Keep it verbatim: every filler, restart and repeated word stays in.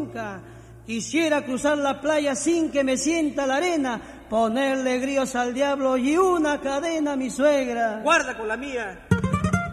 nunca. Quisiera cruzar la playa sin que me sienta la arena, ponerle grillos al diablo y una cadena a mi suegra. Guarda con la mía.